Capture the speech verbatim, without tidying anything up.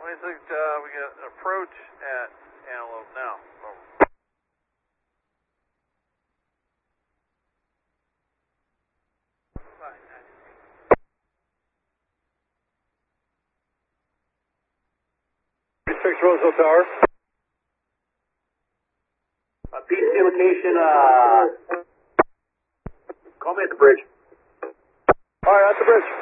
twenty-six, uh, we got an approach at Antelope now. Over. Six Roseville Tower. Uh, P C location, uh, call me at the bridge. Alright, at the bridge.